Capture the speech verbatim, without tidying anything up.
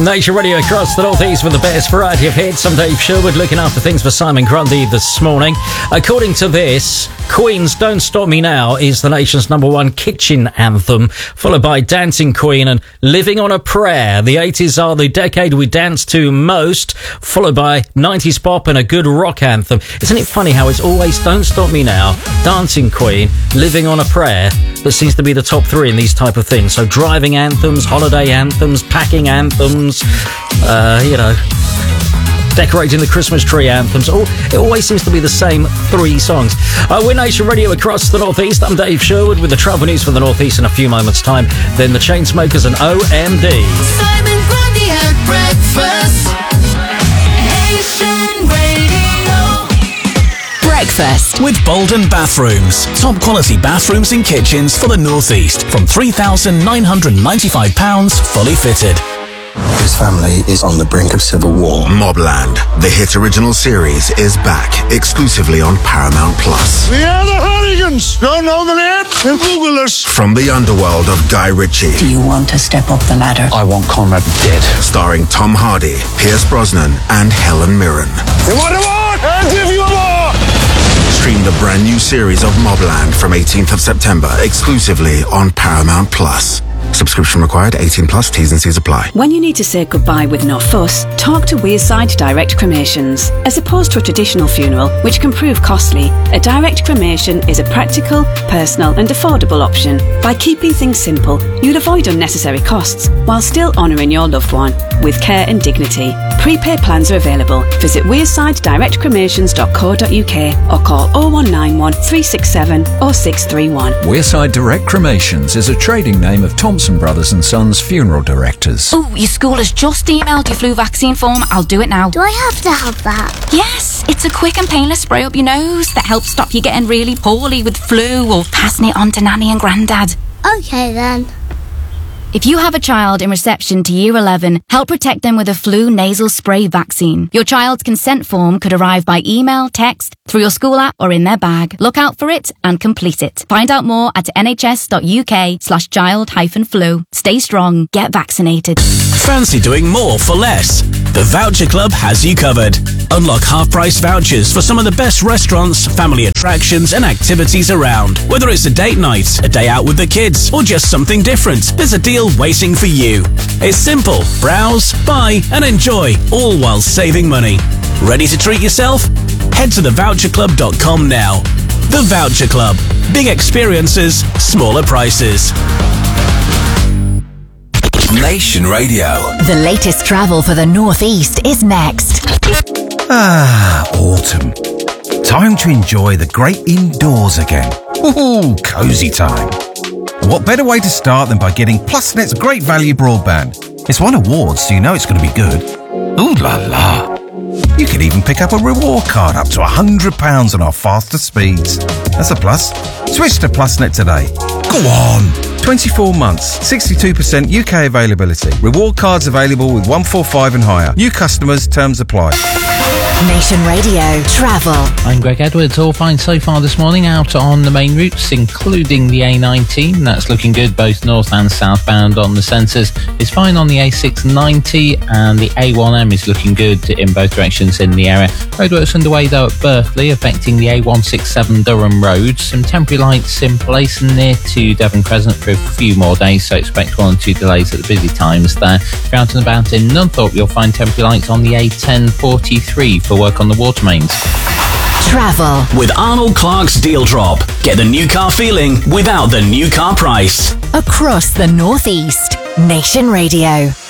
Nation Radio across the Northeast with the best variety of hits. I'm Dave Sherwood, looking after things for Simon Grundy this morning. According to this, Queen's Don't Stop Me Now is the nation's number one kitchen anthem, followed by Dancing Queen and Living on a Prayer. The eighties are the decade we dance to most, followed by nineties pop and a good rock anthem. Isn't it funny how it's always Don't Stop Me Now, Dancing Queen, Living on a Prayer that seems to be the top three in these type of things? So driving anthems, holiday anthems, packing anthems, uh, you know, decorating the Christmas tree anthems. Oh, it always seems to be the same three songs. Uh, we're Nation Radio across the Northeast. I'm Dave Sherwood with the travel news for the Northeast in a few moments' time. Then the Chainsmokers and O M D. Simon Grundy at breakfast. Nation Radio. Breakfast with Bolden Bathrooms. Top quality bathrooms and kitchens for the Northeast from three thousand nine hundred ninety-five pounds fully fitted. His family is on the brink of civil war. Mobland, the hit original series, is back exclusively on Paramount Plus. We are the Hooligans. Don't know the name? Then Google us. From the underworld of Guy Ritchie. Do you want to step up the ladder? I want Conrad dead. Starring Tom Hardy, Pierce Brosnan, and Helen Mirren. You want a war? I'll give you a war. Stream the brand new series of Mobland from eighteenth of September exclusively on Paramount Plus. Subscription required, eighteen plus, T's and C's apply. When you need to say goodbye with no fuss, talk to Wearside Direct Cremations. As opposed to a traditional funeral, which can prove costly, a direct cremation is a practical, personal and affordable option. By keeping things simple, you'll avoid unnecessary costs while still honouring your loved one with care and dignity. Prepaid plans are available. Visit wearside direct cremations dot co dot uk or call oh one nine one, three six seven, oh six three one. Wearside Direct Cremations is a trading name of Thompson Brothers and Sons Funeral Directors. Oh, your school has just emailed your flu vaccine form. I'll do it now. Do I have to have that? Yes, it's a quick and painless spray up your nose that helps stop you getting really poorly with flu or passing it on to Nanny and Grandad. Okay then. If you have a child in reception to Year eleven, help protect them with a flu nasal spray vaccine. Your child's consent form could arrive by email, text, through your school app or in their bag. Look out for it and complete it. Find out more at nhs.uk slash child hyphen flu. Stay strong. Get vaccinated. Fancy doing more for less? The Voucher Club has you covered. Unlock half-price vouchers for some of the best restaurants, family attractions and activities around. Whether it's a date night, a day out with the kids, or just something different, there's a deal waiting for you. It's simple. Browse, buy and enjoy, all while saving money. Ready to treat yourself? Head to the voucher club dot com now. The Voucher Club. Big experiences, smaller prices. Nation Radio. The latest travel for the Northeast is next. Ah, autumn. Time to enjoy the great indoors again. Ooh, cosy time. What better way to start than by getting PlusNet's great value broadband? It's won awards, so you know it's going to be good. Ooh la la. You can even pick up a reward card up to one hundred pounds on our faster speeds. That's a plus. Switch to PlusNet today. Go on. twenty-four months, sixty-two percent U K availability. Reward cards available with one forty-five and higher. New customers, terms apply. Nation Radio Travel. I'm Greg Edwards. All fine so far this morning out on the main routes, including the A nineteen. That's looking good both north and southbound on the centres. It's fine on the A six ninety and the A one M is looking good in both directions in the area. Roadworks underway though at Berkeley, affecting the A one sixty-seven Durham Road. Some temporary lights in place near to Devon Crescent for a few more days, so expect one or two delays at the busy times there. If you're out and about in Nunthorpe, you'll find temporary lights on the A ten forty-three for work on the water mains. Travel with Arnold Clark's Deal Drop. Get the new car feeling without the new car price. Across the Northeast. Nation Radio.